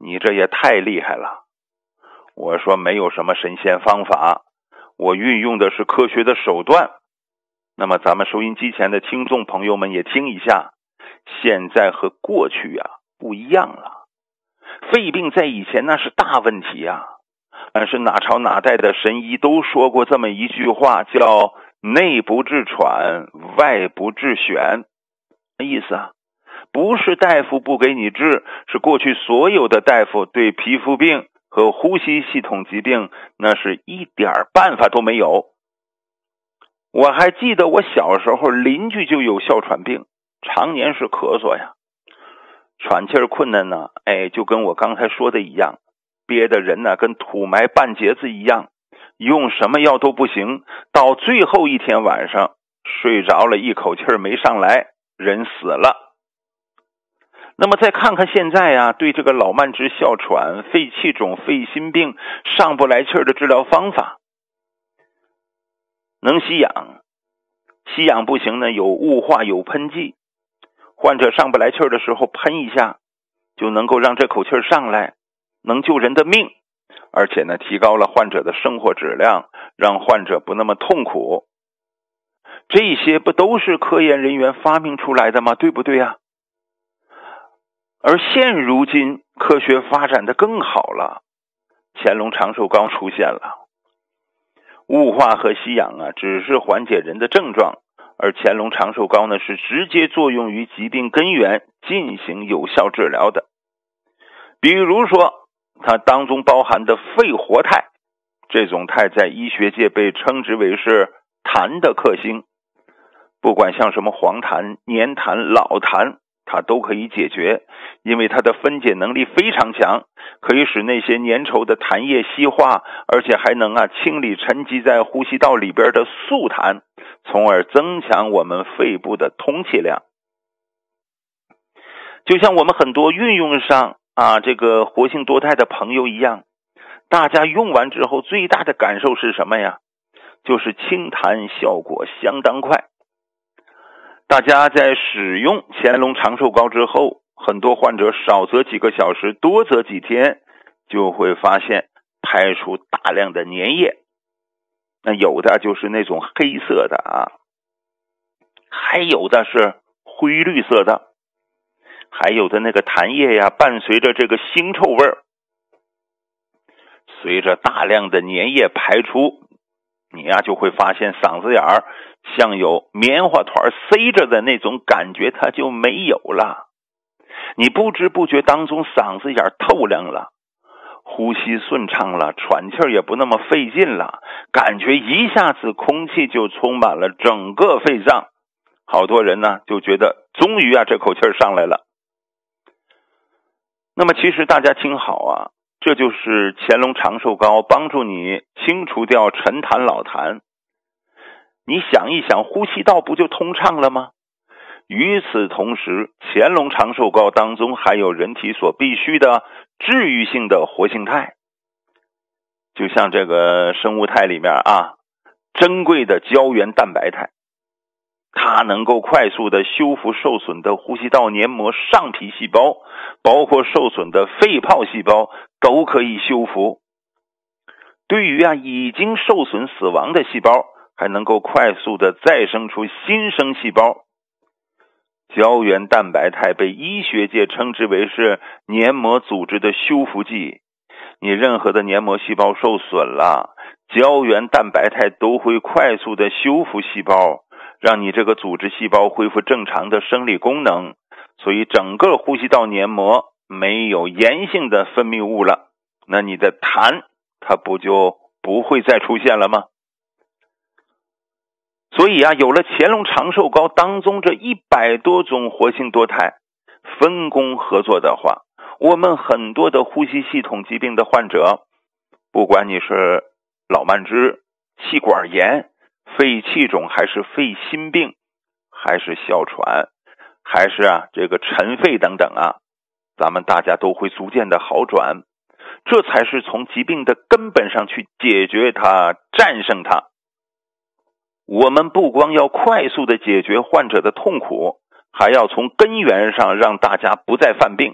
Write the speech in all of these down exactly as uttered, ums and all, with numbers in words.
你这也太厉害了。我说没有什么神仙方法，我运用的是科学的手段。那么咱们收音机前的听众朋友们也听一下，现在和过去啊不一样了。肺病在以前那是大问题啊，但是哪朝哪代的神医都说过这么一句话，叫内不治喘，外不治癣。意思啊，不是大夫不给你治，是过去所有的大夫对皮肤病和呼吸系统疾病那是一点办法都没有。我还记得我小时候邻居就有哮喘病，常年是咳嗽呀，喘气儿困难呢，哎，就跟我刚才说的一样，憋的人呢跟土埋半截子一样，用什么药都不行，到最后一天晚上睡着了，一口气儿没上来，人死了。那么再看看现在啊，对这个老慢支、哮喘、肺气肿、肺心病上不来气儿的治疗方法，能吸氧，吸氧不行呢，有雾化，有喷剂，患者上不来气儿的时候喷一下，就能够让这口气儿上来，能救人的命，而且呢，提高了患者的生活质量，让患者不那么痛苦。这些不都是科研人员发明出来的吗？对不对啊？而现如今科学发展的更好了，乾隆长寿膏出现了。雾化和吸氧啊，只是缓解人的症状，而乾隆长寿膏呢，是直接作用于疾病根源，进行有效治疗的。比如说，它当中包含的肺活肽，这种肽在医学界被称之为是痰的克星，不管像什么黄痰、黏痰、老痰，它都可以解决，因为它的分解能力非常强，可以使那些粘稠的痰液稀化，而且还能啊清理沉积在呼吸道里边的素痰，从而增强我们肺部的通气量。就像我们很多运用上啊这个活性多肽的朋友一样，大家用完之后最大的感受是什么呀？就是清痰效果相当快。大家在使用乾隆长寿膏之后，很多患者少则几个小时，多则几天，就会发现排出大量的粘液。那有的就是那种黑色的啊，还有的是灰绿色的，还有的那个痰液呀，伴随着这个腥臭味儿，随着大量的粘液排出，你呀就会发现嗓子眼儿像有棉花团塞着的那种感觉，它就没有了。你不知不觉当中嗓子眼透亮了，呼吸顺畅了，喘气儿也不那么费劲了，感觉一下子空气就充满了整个肺脏。好多人呢就觉得终于啊这口气儿上来了。那么其实大家听好啊，这就是乾隆长寿膏帮助你清除掉沉痰老痰。你想一想，呼吸道不就通畅了吗？与此同时，乾隆长寿膏当中还有人体所必需的治愈性的活性肽，就像这个生物肽里面啊，珍贵的胶原蛋白肽，它能够快速的修复受损的呼吸道黏膜上皮细胞，包括受损的肺泡细胞都可以修复。对于啊已经受损死亡的细胞，还能够快速的再生出新生细胞。胶原蛋白肽被医学界称之为是黏膜组织的修复剂。你任何的黏膜细胞受损了，胶原蛋白肽都会快速的修复细胞，让你这个组织细胞恢复正常的生理功能，所以整个呼吸道黏膜没有炎性的分泌物了，那你的痰它不就不会再出现了吗？所以啊，有了乾隆长寿膏当中这一百多种活性多肽分工合作的话，我们很多的呼吸系统疾病的患者，不管你是老慢支、气管炎、肺气肿，还是肺心病，还是哮喘，还是啊这个尘肺等等啊，咱们大家都会逐渐的好转。这才是从疾病的根本上去解决它、战胜它。我们不光要快速的解决患者的痛苦，还要从根源上让大家不再犯病。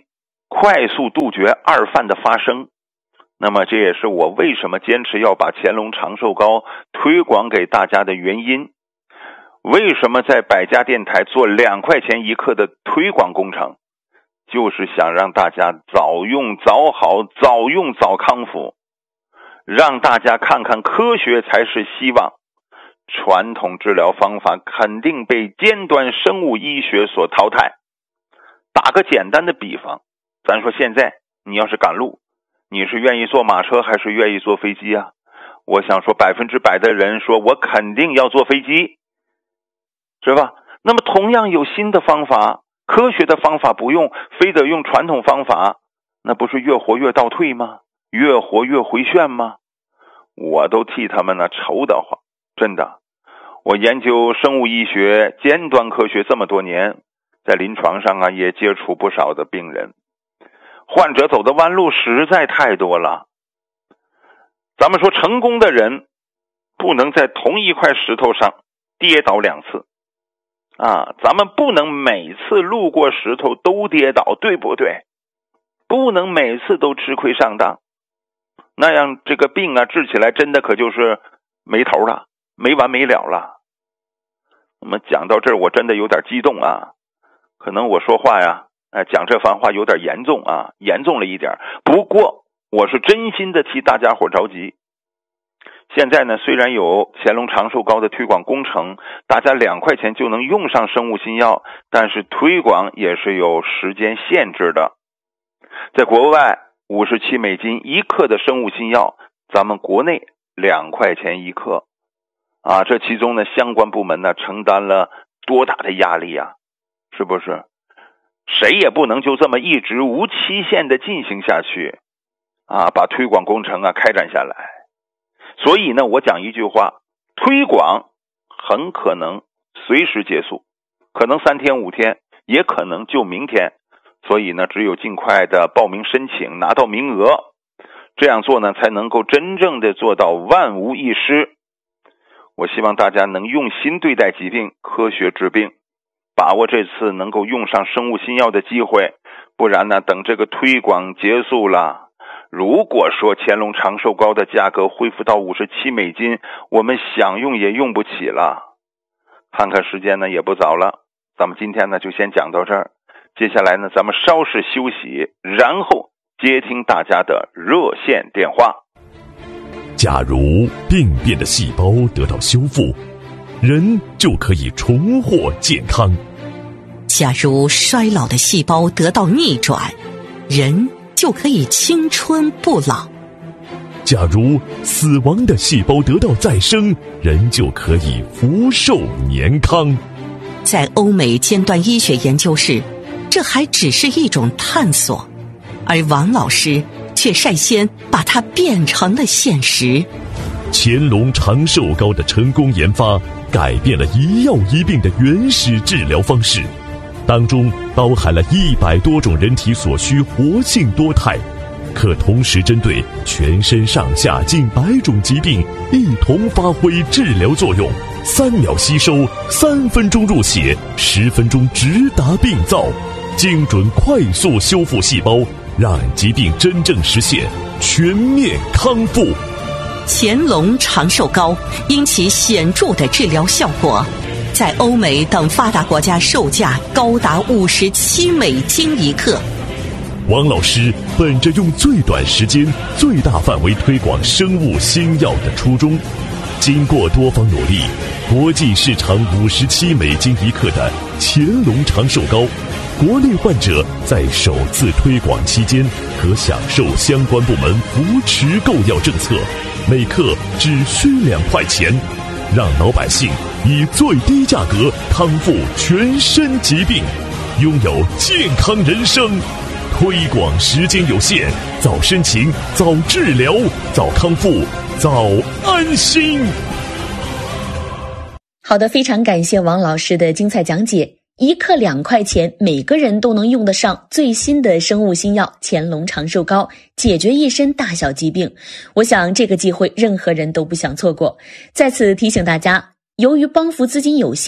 快速杜绝二犯的发生。那么这也是我为什么坚持要把乾隆长寿膏推广给大家的原因。为什么在百家电台做两块钱一克的推广工程，就是想让大家早用早好，早用早康复，让大家看看科学才是希望，传统治疗方法肯定被尖端生物医学所淘汰。打个简单的比方，咱说现在你要是赶路，你是愿意坐马车还是愿意坐飞机啊？我想说百分之百的人说我肯定要坐飞机，是吧？那么同样有新的方法，科学的方法不用，非得用传统方法，那不是越活越倒退吗？越活越回旋吗？我都替他们呢愁得慌，真的。我研究生物医学尖端科学这么多年，在临床上啊也接触不少的病人，患者走的弯路实在太多了。咱们说成功的人不能在同一块石头上跌倒两次啊，咱们不能每次路过石头都跌倒，对不对？不能每次都吃亏上当，那样这个病啊治起来真的可就是没头了，没完没了了。那么讲到这儿我真的有点激动啊，可能我说话呀哎，讲这番话有点严重啊，严重了一点。不过我是真心的替大家伙着急。现在呢，虽然有乾隆长寿膏的推广工程，大家两块钱就能用上生物新药，但是推广也是有时间限制的。在国外五十七美金一克的生物新药，咱们国内两块钱一克啊，这其中呢相关部门呢承担了多大的压力啊，是不是？谁也不能就这么一直无期限的进行下去啊，把推广工程啊开展下来。所以呢，我讲一句话，推广很可能随时结束，可能三天五天，也可能就明天。所以呢，只有尽快的报名申请，拿到名额，这样做呢才能够真正的做到万无一失。我希望大家能用心对待疾病，科学治病，把握这次能够用上生物新药的机会。不然呢，等这个推广结束了，如果说乾隆长寿膏的价格恢复到五十七美金，我们想用也用不起了。看看时间呢也不早了，咱们今天呢就先讲到这儿。接下来呢咱们稍事休息，然后接听大家的热线电话。 假如病变的细胞得到修复，人就可以重获健康。 假如衰老的细胞得到逆转，人就可以青春不老。 假如死亡的细胞得到再生，人就可以福寿年康。 在欧美尖端医学研究室，这还只是一种探索，而王老师却率先把它变成了现实。 乾隆长寿膏的成功研发，改变了一药一病的原始治疗方式，当中包含了一百多种人体所需活性多肽，可同时针对全身上下近百种疾病一同发挥治疗作用。三秒吸收，三分钟入血，十分钟直达病灶，精准快速修复细胞，让疾病真正实现全面康复。 乾隆长寿膏因其显著的治疗效果，在欧美等发达国家售价高达五十七美金一克。 王老师本着用最短时间、最大范围推广生物新药的初衷，经过多方努力，国际市场五十七美金一克的乾隆长寿膏，国内患者在首次推广期间可享受相关部门扶持购药政策，每克只需两块钱，让老百姓以最低价格康复全身疾病，拥有健康人生。推广时间有限，早申请，早治疗，早康复，早安心。 好的，非常感谢王老师的精彩讲解。一克两块钱，每个人都能用得上最新的生物新药乾隆长寿膏，解决一身大小疾病。我想这个机会任何人都不想错过。在此提醒大家，由于帮扶资金有限，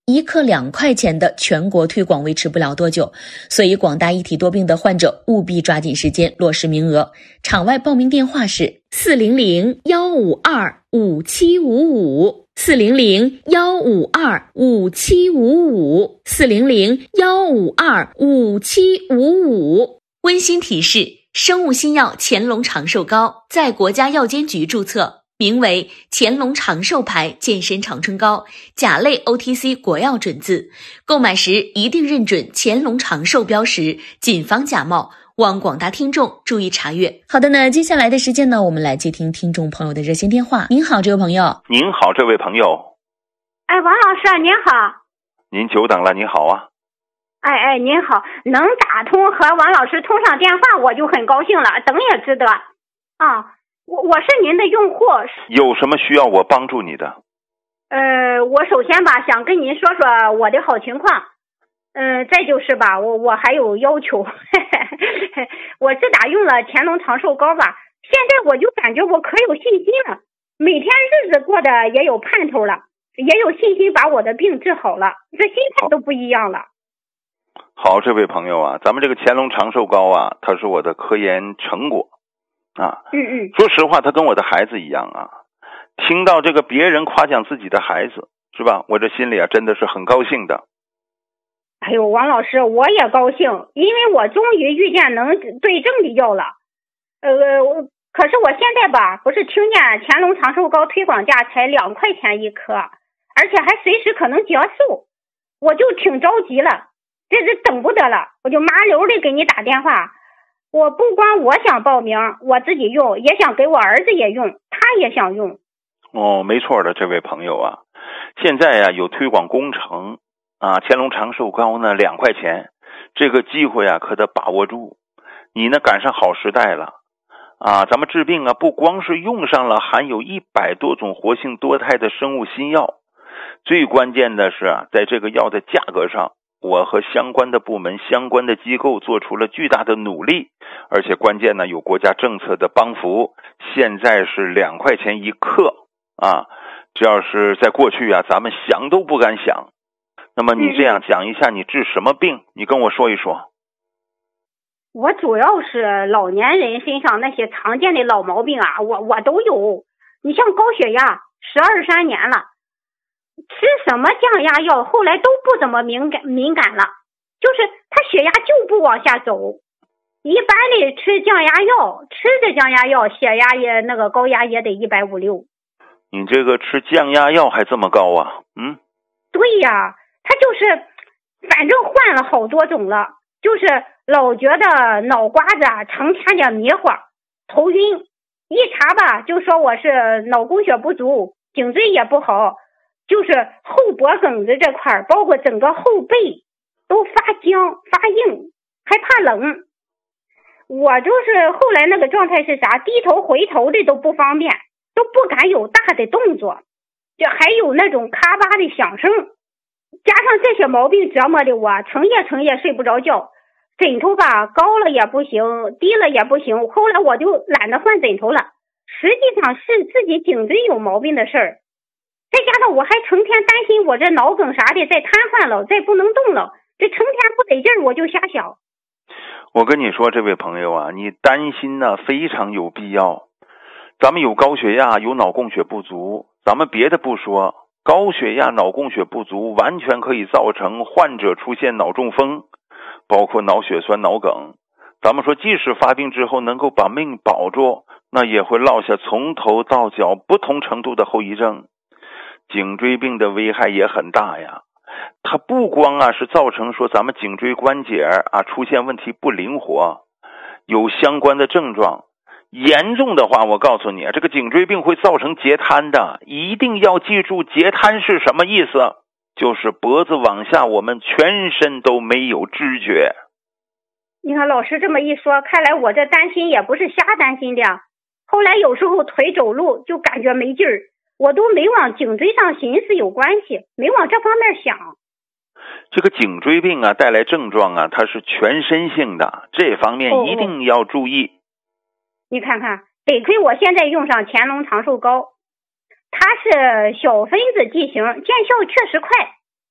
一克两块钱的全国推广维持不了多久，所以广大一体多病的患者务必抓紧时间落实名额。场外报名电话是四零零幺五二五七五五，四零零幺五二五七五五，四零零幺五二五七五五。温馨提示：生物新药乾隆长寿膏在国家药监局注册，名为乾隆长寿牌健身长春膏，甲类 O T C 国药准字，购买时一定认准乾隆长寿标识，谨防假冒，望广大听众注意查阅。好的呢，接下来的时间呢，我们来接听听众朋友的热线电话。您好，这位朋友。 您好，这位朋友。 哎，王老师您好。 您久等了，你好啊。 哎哎，您好，能打通和王老师通上电话，我就很高兴了，等也值得啊。我我是您的用户， 有什么需要我帮助你的？ 呃，我首先吧，想跟您说说我的好情况，嗯、呃，再就是吧，我我还有要求，我自打用了乾隆长寿膏吧，现在我就感觉我可有信心了，每天日子过得也有盼头了，也有信心把我的病治好了，这心态都不一样了。 好，这位朋友啊，咱们这个乾隆长寿膏啊，它是我的科研成果啊。 嗯嗯。 说实话，它跟我的孩子一样啊。听到这个别人夸奖自己的孩子，是吧？我这心里啊真的是很高兴的。 哎呦，王老师，我也高兴，因为我终于遇见能对症的药了。呃，可是我现在吧，不是听见乾隆长寿膏推广价才两块钱一颗，而且还随时可能结束，我就挺着急了。这是等不得了，我就麻溜的给你打电话。我不光我想报名，我自己用，也想给我儿子也用，他也想用。 哦，没错的，这位朋友啊，现在呀、啊、有推广工程啊，乾隆长寿膏呢两块钱，这个机会啊可得把握住。你呢赶上好时代了啊！咱们治病啊，不光是用上了含有一百多种活性多肽的生物新药，最关键的是啊，在这个药的价格上。我和相关的部门、相关的机构做出了巨大的努力，而且关键呢有国家政策的帮扶，现在是两块钱一克啊！这要是在过去啊，咱们想都不敢想。那么你这样讲一下，你治什么病？你跟我说一说。 我主要是老年人身上那些常见的老毛病啊，我我都有。你像高血压，十二三年了。吃什么降压药后来都不怎么敏感敏感了，就是他血压就不往下走。一般的吃降压药，吃着降压药，血压也那个高压也得一百五六。 你这个吃降压药还这么高啊？嗯， 对呀，他就是反正换了好多种了，就是老觉得脑瓜子啊成天的迷糊头晕，一查吧就说我是脑供血不足，颈椎也不好，就是后脖梗子这块包括整个后背都发僵发硬，还怕冷。我就是后来那个状态是啥，低头回头的都不方便，都不敢有大的动作，就还有那种咔吧的响声。加上这些毛病折磨的我成夜成夜睡不着觉，枕头吧高了也不行，低了也不行，后来我就懒得换枕头了。实际上是自己颈椎有毛病的事儿，再加上我还成天担心我这脑梗啥的再瘫痪了，再不能动了，这成天不得劲儿，我就瞎想。 我跟你说，这位朋友啊，你担心呢非常有必要。咱们有高血压，有脑供血不足，咱们别的不说，高血压、脑供血不足完全可以造成患者出现脑中风，包括脑血栓、脑梗。咱们说，即使发病之后能够把命保住，那也会落下从头到脚不同程度的后遗症。颈椎病的危害也很大呀，它不光啊是造成说咱们颈椎关节啊出现问题不灵活，有相关的症状，严重的话我告诉你，这个颈椎病会造成截瘫的。一定要记住，截瘫是什么意思？就是脖子往下我们全身都没有知觉。 你看老师这么一说，看来我这担心也不是瞎担心的。后来有时候腿走路就感觉没劲儿，我都没往颈椎上寻思有关系，没往这方面想。 这个颈椎病啊带来症状啊，它是全身性的，这方面一定要注意。 哦、你看看，得亏我现在用上乾隆长寿膏，它是小分子剂型，见效确实快。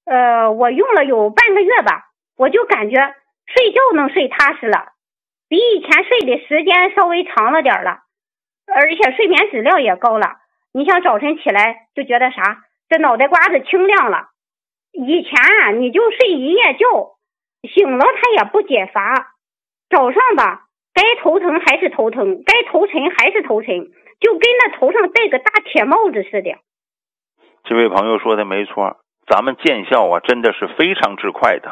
呃，我用了有半个月吧，我就感觉睡觉能睡踏实了，比以前睡的时间稍微长了点了，而且睡眠质量也高了。你像早晨起来就觉得啥，这脑袋瓜子清亮了。以前啊，你就睡一夜觉，醒了它也不解乏，早上吧，该头疼还是头疼，该头沉还是头沉，就跟那头上戴个大铁帽子似的。 这位朋友说的没错，咱们见效啊，真的是非常之快的。